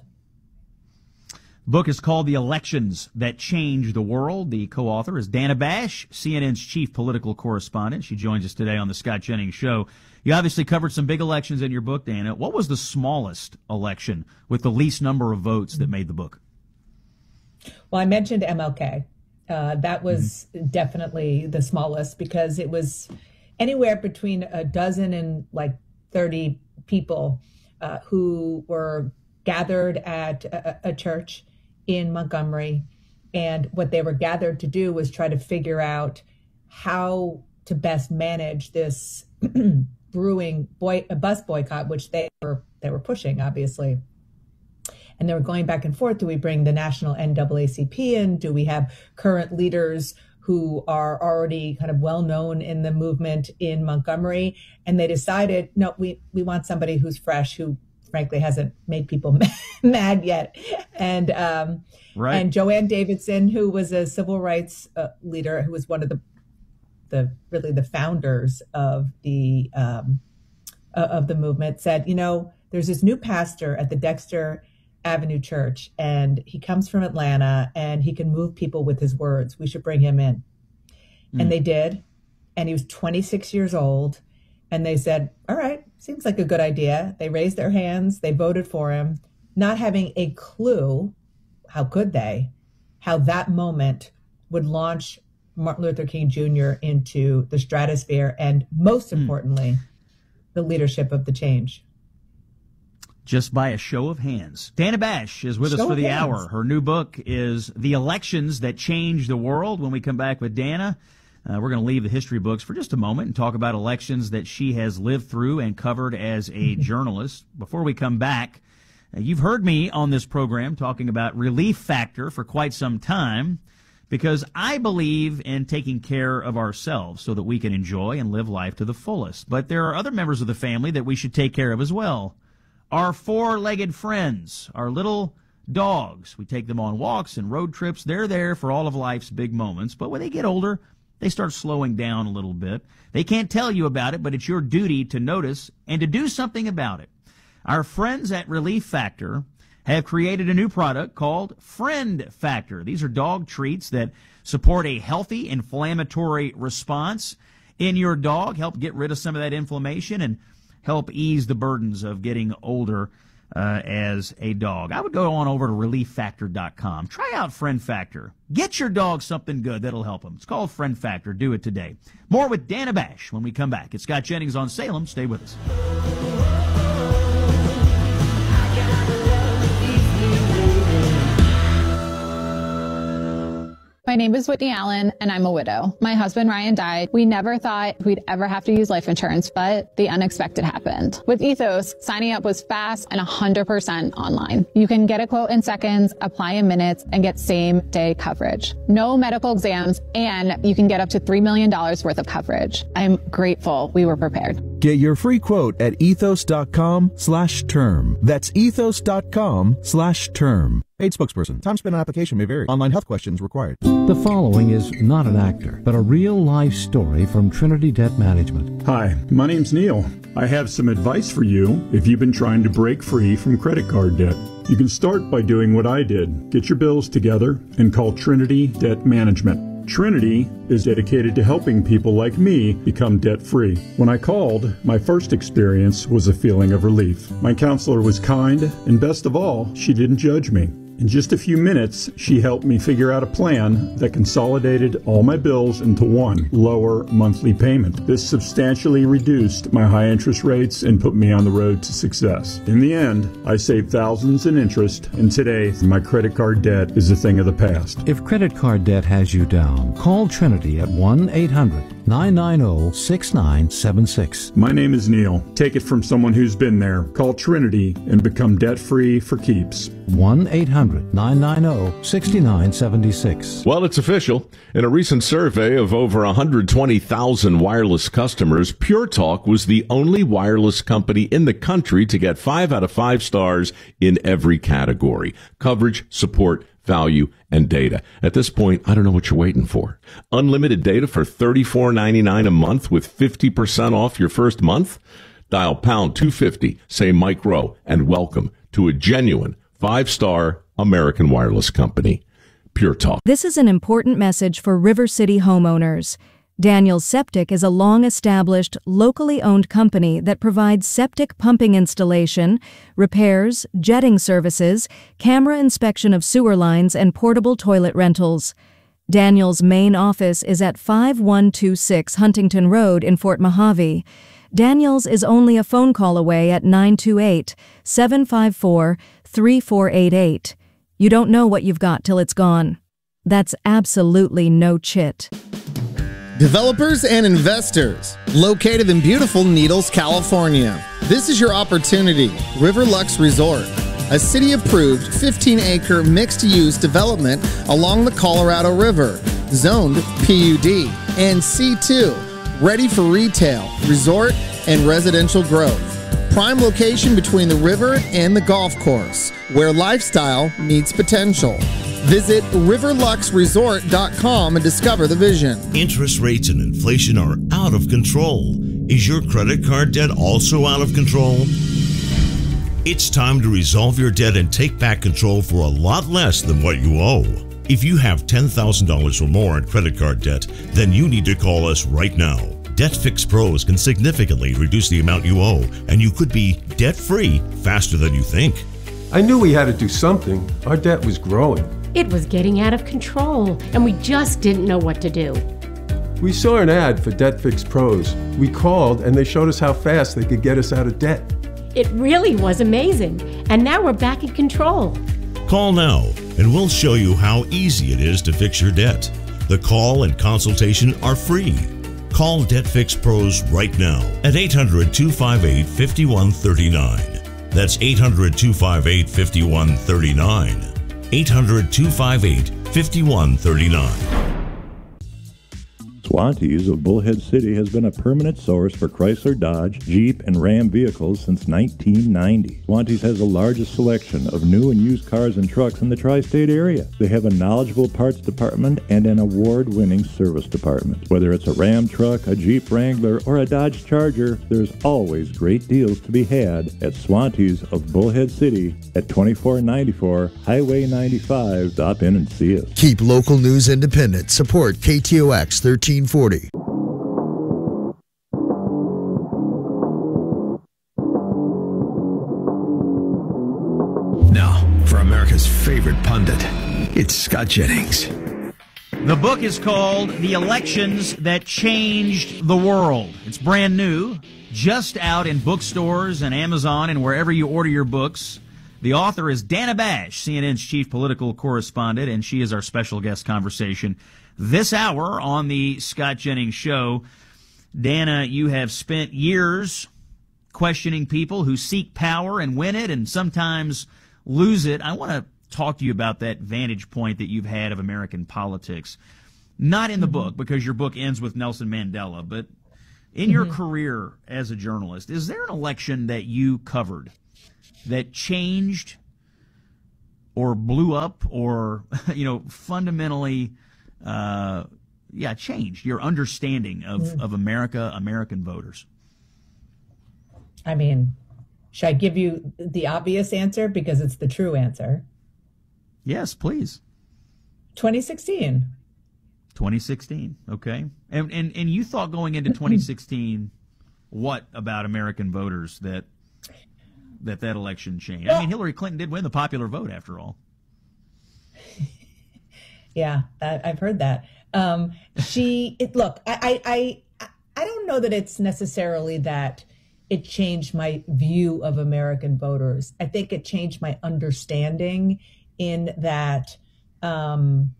The book is called The Elections That Changed the World. The co-author is Dana Bash, C N N's chief political correspondent. She joins us today on the Scott Jennings Show. You obviously covered some big elections in your book, Dana. What was the smallest election with the least number of votes that made the book? Well, I mentioned M L K. Uh, that was mm-hmm. definitely the smallest because it was anywhere between a dozen and like thirty people uh, who were gathered at a, a church in Montgomery. And what they were gathered to do was try to figure out how to best manage this brewing boy, a bus boycott, which they were they were pushing, obviously. And they were going back and forth. Do we bring the national N double A C P in? Do we have current leaders who are already kind of well known in the movement in Montgomery? And they decided, no, we, we want somebody who's fresh, who frankly hasn't made people mad yet. And um, right. and Joanne Davidson, who was a civil rights uh, leader, who was one of the the really the founders of the um, uh, of the movement, said, you know, there's this new pastor at the Dexter Avenue Church, and he comes from Atlanta, and he can move people with his words. We should bring him in. Mm. And they did. And he was twenty-six years old. And they said, all right, seems like a good idea. They raised their hands. They voted for him, not having a clue, how could they, how that moment would launch Martin Luther King Junior into the stratosphere and, most importantly, mm. the leadership of the change. Just by a show of hands. Dana Bash is with show us for the hands. hour. Her new book is The Elections That Changed the World. When we come back with Dana, uh, we're going to leave the history books for just a moment and talk about elections that she has lived through and covered as a journalist. Before we come back, uh, you've heard me on this program talking about Relief Factor for quite some time because I believe in taking care of ourselves so that we can enjoy and live life to the fullest. But there are other members of the family that we should take care of as well. Our four-legged friends, our little dogs. We take them on walks and road trips. They're there for all of life's big moments. But when they get older, they start slowing down a little bit. They can't tell you about it, but it's your duty to notice and to do something about it. Our friends at Relief Factor have created a new product called Friend Factor. These are dog treats that support a healthy inflammatory response in your dog, help get rid of some of that inflammation, and help ease the burdens of getting older uh, as a dog. I would go on over to relief factor dot com. Try out Friend Factor. Get your dog something good that'll help them. It's called Friend Factor. Do it today. More with Dana Bash when we come back. It's Scott Jennings on Salem. Stay with us. My name is Whitney Allen, and I'm a widow. My husband, Ryan, died. We never thought we'd ever have to use life insurance, but the unexpected happened. With Ethos, signing up was fast and one hundred percent online. You can get a quote in seconds, apply in minutes, and get same-day coverage. No medical exams, and you can get up to three million dollars worth of coverage. I'm grateful we were prepared. Get your free quote at ethos.com slash term. That's ethos.com slash term. Paid spokesperson. Time spent on application may vary. Online health questions required. The following is not an actor, but a real-life story from Trinity Debt Management. Hi, my name's Neil. I have some advice for you if you've been trying to break free from credit card debt. You can start by doing what I did. Get your bills together and call Trinity Debt Management. Trinity is dedicated to helping people like me become debt-free. When I called, my first experience was a feeling of relief. My counselor was kind, and best of all, she didn't judge me. In just a few minutes, she helped me figure out a plan that consolidated all my bills into one lower monthly payment. This substantially reduced my high interest rates and put me on the road to success. In the end, I saved thousands in interest, and today, my credit card debt is a thing of the past. If credit card debt has you down, call Trinity at one eight hundred nine nine zero six nine seven six. My name is Neil. Take it from someone who's been there. Call Trinity and become debt-free for keeps. one eight hundred nine nine zero six nine seven six. Well, it's official. In a recent survey of over one hundred twenty thousand wireless customers, Pure Talk was the only wireless company in the country to get five out of five stars in every category: coverage, support, value, and data. At this point, I don't know what you're waiting for. Unlimited data for thirty-four ninety-nine a month with fifty percent off your first month? Dial pound two fifty, say Mike Rowe, and welcome to a genuine five-star American wireless company. Pure Talk. This is an important message for River City homeowners. Daniels Septic is a long-established, locally owned company that provides septic pumping installation, repairs, jetting services, camera inspection of sewer lines, and portable toilet rentals. Daniels' main office is at five one two six Huntington Road in Fort Mojave. Daniels is only a phone call away at nine two eight, seven five four, three four eight eight. You don't know what you've got till it's gone. That's absolutely no chit. Developers and investors, located in beautiful Needles, California. This is your opportunity. Riverlux Resort, a city-approved fifteen acre mixed-use development along the Colorado River, zoned P U D and C two, ready for retail, resort, and residential growth. Prime location between the river and the golf course, where lifestyle meets potential. Visit riverlux resort dot com and discover the vision. Interest rates and inflation are out of control. Is your credit card debt also out of control? It's time to resolve your debt and take back control for a lot less than what you owe. If you have ten thousand dollars or more in credit card debt, then you need to call us right now. DebtFix Pros can significantly reduce the amount you owe, and you could be debt-free faster than you think. I knew we had to do something. Our debt was growing. It was getting out of control, and we just didn't know what to do. We saw an ad for DebtFix Pros. We called, and they showed us how fast they could get us out of debt. It really was amazing, and now we're back in control. Call now, and we'll show you how easy it is to fix your debt. The call and consultation are free. Call DebtFix Pros right now at eight hundred, two five eight, five one three nine. That's eight hundred, two five eight, five one three nine. eight hundred, two five eight, five one three nine. Swantees of Bullhead City has been a permanent source for Chrysler, Dodge, Jeep, and Ram vehicles since nineteen ninety. Swantees has the largest selection of new and used cars and trucks in the tri-state area. They have a knowledgeable parts department and an award-winning service department. Whether it's a Ram truck, a Jeep Wrangler, or a Dodge Charger, there's always great deals to be had at Swantees of Bullhead City at twenty-four ninety-four Highway ninety-five. Stop in and see us. Keep local news independent. Support K T O X thirteen forty. Now, for America's favorite pundit, it's Scott Jennings. The book is called The Elections That Changed the World. It's brand new, just out in bookstores and Amazon and wherever you order your books. The author is Dana Bash, C N N's chief political correspondent, and she is our special guest conversation this hour on the Scott Jennings Show. Dana, you have spent years questioning people who seek power and win it and sometimes lose it. I want to talk to you about that vantage point that you've had of American politics. Not in the mm-hmm. book, because your book ends with Nelson Mandela, but in mm-hmm. your career as a journalist, is there an election that you covered that changed or blew up or, you know, fundamentally, uh, yeah, changed your understanding of, mm. of America, American voters? I mean, should I give you the obvious answer because it's the true answer? Yes, please. twenty sixteen. twenty sixteen, okay. And, and, and you thought going into twenty sixteen, what about American voters that that that election changed? I mean, Hillary Clinton did win the popular vote after all. Yeah, that, I've heard that. Um, she, it, look, I, I, I, I don't know that it's necessarily that it changed my view of American voters. I think it changed my understanding in that, um,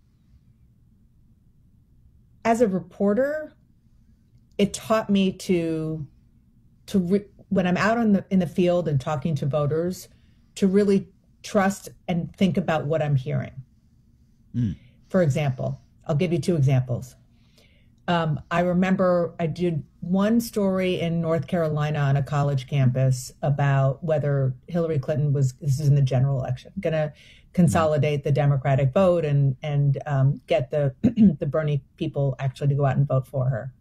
as a reporter, it taught me to, to re- when I'm out in the in the field and talking to voters, to really trust and think about what I'm hearing. Mm. For example, I'll give you two examples. Um, I remember I did one story in North Carolina on a college campus about whether Hillary Clinton was, this is in the general election, going to consolidate the Democratic vote and and um, get the the Bernie people actually to go out and vote for her.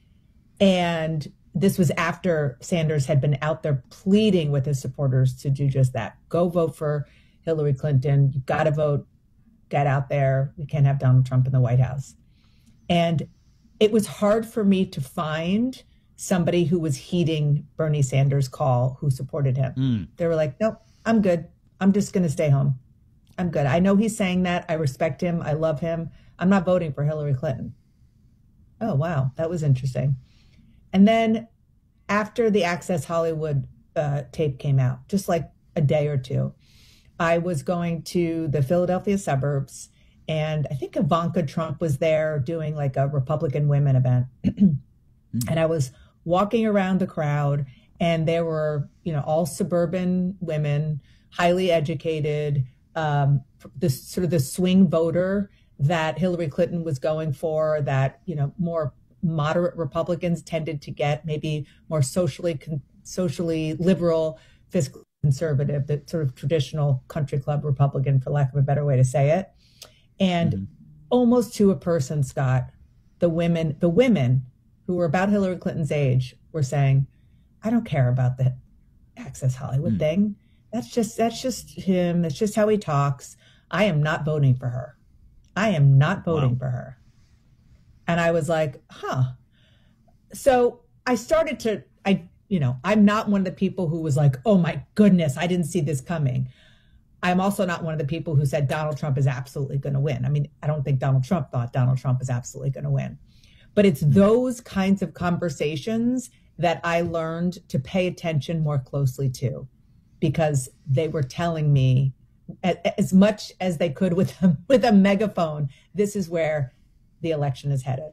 And this was after Sanders had been out there pleading with his supporters to do just that. Go vote for Hillary Clinton. You've got to vote. Get out there. We can't have Donald Trump in the White House. And it was hard for me to find somebody who was heeding Bernie Sanders' call who supported him. Mm. They were like, nope, I'm good. I'm just going to stay home. I'm good. I know he's saying that. I respect him. I love him. I'm not voting for Hillary Clinton. Oh, wow. That was interesting. And then after the Access Hollywood uh, tape came out, just like a day or two, I was going to the Philadelphia suburbs, and I think Ivanka Trump was there doing like a Republican women event. mm. And I was walking around the crowd, and there were, you know, all suburban women, highly educated, um, this sort of the swing voter that Hillary Clinton was going for, that, you know, more moderate Republicans tended to get, maybe more socially con- socially liberal, fiscally conservative, the sort of traditional country club Republican, for lack of a better way to say it. And mm-hmm. almost to a person, Scott, the women, the women who were about Hillary Clinton's age were saying, I don't care about the Access Hollywood mm. thing. That's just, that's just him. That's just how he talks. I am not voting for her. I am not voting wow. for her. And I was like, huh. So I started to, I, you know, I'm not one of the people who was like, oh my goodness, I didn't see this coming. I'm also not one of the people who said Donald Trump is absolutely going to win. I mean, I don't think Donald Trump thought Donald Trump is absolutely going to win. But it's those kinds of conversations that I learned to pay attention more closely to, because they were telling me as much as they could with a, with a megaphone, this is where the election is headed.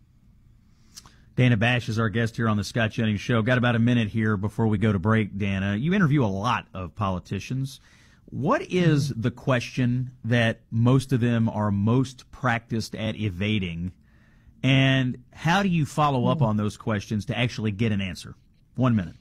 Dana Bash is our guest here on the Scott Jennings Show. Got about a minute here before we go to break, Dana. You interview a lot of politicians. What is mm-hmm. the question that most of them are most practiced at evading And how do you follow up on those questions to actually get an answer? One minute.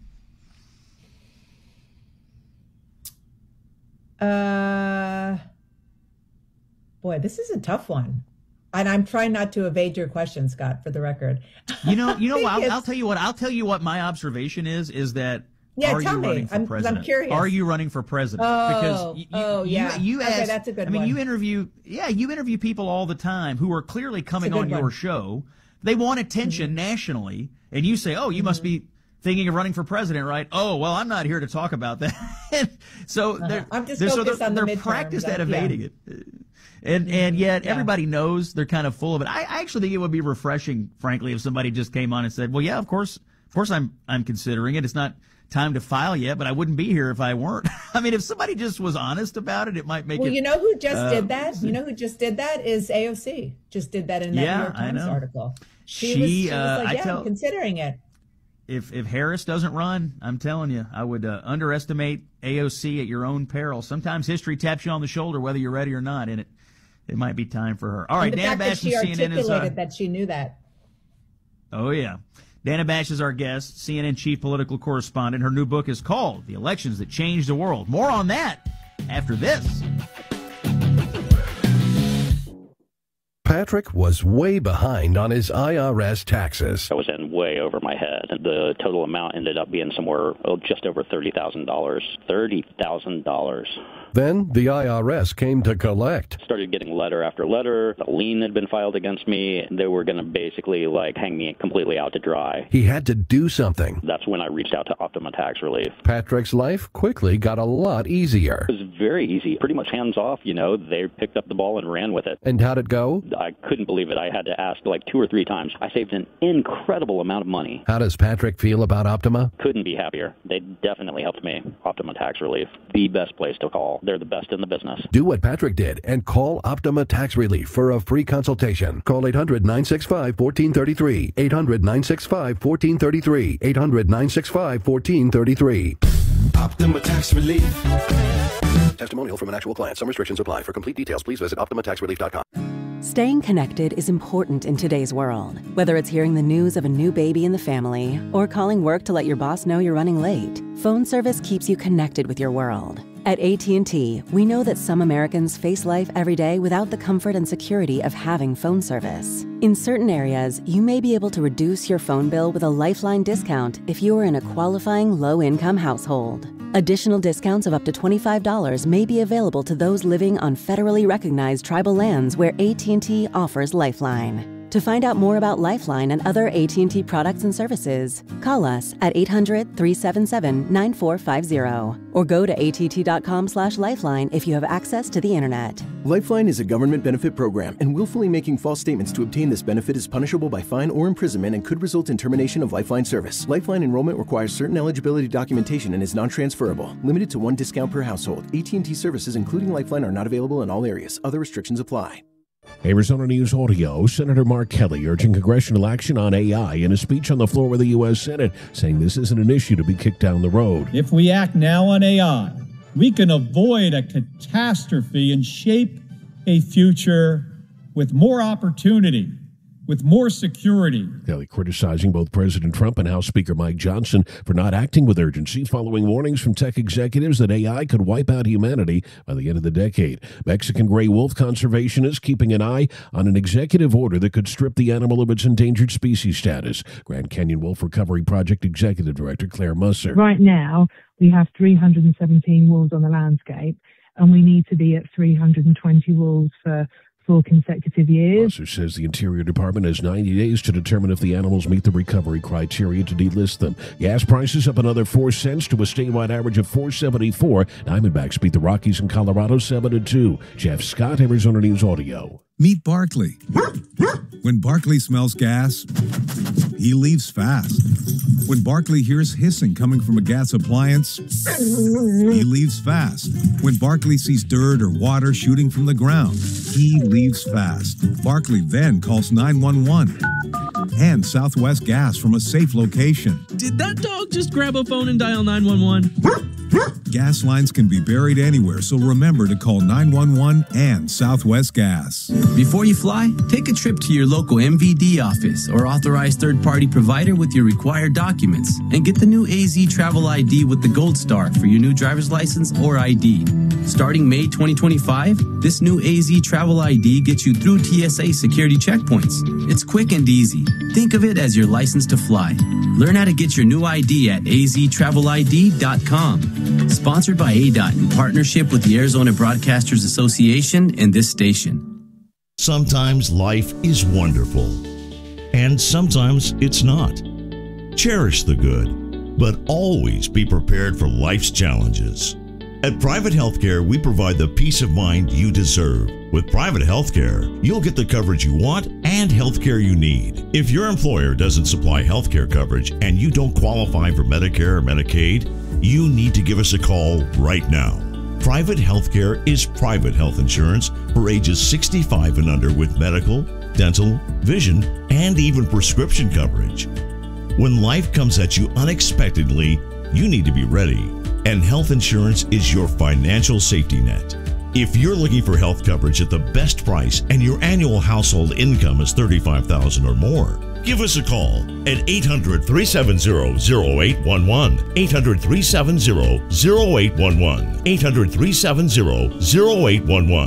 Uh, boy, this is a tough one. And I'm trying not to evade your question, Scott, for the record. You know, you know, I'll, I'll tell you what, I'll tell you what my observation is, is that Yeah, are tell you me. running for I'm, president? I'm curious. Are you running for president? Oh, because you, oh you, yeah. You, you okay, ask, that's a good I mean, one. you interview, yeah, you interview people all the time who are clearly coming on your one. show. They want attention mm-hmm. nationally, and you say, "Oh, you mm-hmm. must be thinking of running for president, right?" Oh, well, I'm not here to talk about that. so uh-huh. they're, I'm just they're, focused so they're, on the they're midterms. practiced at yeah. evading it. And and yet yeah. everybody knows they're kind of full of it. I, I actually think it would be refreshing, frankly, if somebody just came on and said, "Well, yeah, of course, of course, I'm I'm considering it. It's not time to file yet, but I wouldn't be here if I weren't." I mean, if somebody just was honest about it, it might make well, it. Well, you know who just uh, did that? You know who just did that is A O C. Just did that in that yeah, New York Times article. She, she, was, she uh, was like, "Yeah, I tell, I'm considering it." If if Harris doesn't run, I'm telling you, I would uh, underestimate A O C at your own peril. Sometimes history taps you on the shoulder, whether you're ready or not, and it it might be time for her. All right, and the Dana fact Bash that she from C N N is. Uh, that she knew that. Oh yeah, Dana Bash is our guest, C N N chief political correspondent. Her new book is called "The Elections That Changed the World." More on that after this. Patrick was way behind on his I R S taxes. I was in way over my head. The total amount ended up being somewhere oh, just over thirty thousand dollars. thirty thousand dollars. Then the I R S came to collect. Started getting letter after letter. A lien had been filed against me. They were going to basically like hang me completely out to dry. He had to do something. That's when I reached out to Optima Tax Relief. Patrick's life quickly got a lot easier. It was very easy, pretty much hands off. You know, they picked up the ball and ran with it. And how'd it go? I couldn't believe it. I had to ask like two or three times. I saved an incredible amount of money. How does Patrick feel about Optima? Couldn't be happier. They definitely helped me. Optima Tax Relief, the best place to call. They're the best in the business. Do what Patrick did and call Optima Tax Relief for a free consultation. Call eight hundred, nine six five, one four three three. eight hundred, nine six five, one four three three. eight hundred, nine six five, one four three three. Optima Tax Relief. Testimonial from an actual client. Some restrictions apply. For complete details, please visit optima tax relief dot com. Staying connected is important in today's world. Whether it's hearing the news of a new baby in the family or calling work to let your boss know you're running late, phone service keeps you connected with your world. At A T and T, we know that some Americans face life every day without the comfort and security of having phone service. In certain areas, you may be able to reduce your phone bill with a Lifeline discount if you are in a qualifying low-income household. Additional discounts of up to twenty-five dollars may be available to those living on federally recognized tribal lands where A T and T offers Lifeline. To find out more about Lifeline and other A T and T products and services, call us at eight hundred, three seven seven, nine four five zero or go to A T T dot com slash lifeline if you have access to the internet. Lifeline is a government benefit program, and willfully making false statements to obtain this benefit is punishable by fine or imprisonment and could result in termination of Lifeline service. Lifeline enrollment requires certain eligibility documentation and is non-transferable. Limited to one discount per household. A T and T services, including Lifeline, are not available in all areas. Other restrictions apply. Arizona News Audio, Senator Mark Kelly urging congressional action on A I in a speech on the floor of the U S Senate, saying this isn't an issue to be kicked down the road. If we act now on A I, we can avoid a catastrophe and shape a future with more opportunity, with more security. Kelly criticizing both President Trump and House Speaker Mike Johnson for not acting with urgency following warnings from tech executives that A I could wipe out humanity by the end of the decade. Mexican gray wolf conservationists keeping an eye on an executive order that could strip the animal of its endangered species status. Grand Canyon Wolf Recovery Project Executive Director Claire Musser. Right now, we have three hundred seventeen wolves on the landscape, and we need to be at three hundred twenty wolves for four consecutive years. Musser says the Interior Department has ninety days to determine if the animals meet the recovery criteria to delist them. Gas prices up another four cents to a statewide average of four seventy-four. Diamondbacks beat the Rockies in Colorado seven to two. Jeff Scott, Arizona News Audio. Meet Barkley. When Barkley smells gas, he leaves fast. When Barkley hears hissing coming from a gas appliance, he leaves fast. When Barkley sees dirt or water shooting from the ground, he leaves fast. Barkley then calls nine one one and Southwest Gas from a safe location. Did that dog just grab a phone and dial nine one one? Gas lines can be buried anywhere, so remember to call nine one one and Southwest Gas. Before you fly, take a trip to your local M V D office or authorized third-party provider with your required documents and get the new A Z Travel I D with the Gold Star for your new driver's license or I D. Starting May twenty twenty-five, this new A Z Travel I D gets you through T S A security checkpoints. It's quick and easy. Think of it as your license to fly. Learn how to get your new I D at a z travel I D dot com. Sponsored by A D O T in partnership with the Arizona Broadcasters Association and this station. Sometimes life is wonderful, and sometimes it's not. Cherish the good, but always be prepared for life's challenges. At Private Healthcare, we provide the peace of mind you deserve. With Private Healthcare, you'll get the coverage you want and healthcare you need. If your employer doesn't supply healthcare coverage and you don't qualify for Medicare or Medicaid, you need to give us a call right now. Private Healthcare is private health insurance for ages sixty-five and under with medical, dental, vision, and even prescription coverage. When life comes at you unexpectedly, you need to be ready, and health insurance is your financial safety net. If you're looking for health coverage at the best price and your annual household income is thirty-five thousand dollars or more, give us a call at eight hundred, three seven zero, zero eight one one, eight hundred, three seven zero, zero eight one one, eight hundred, three seven zero, zero eight one one.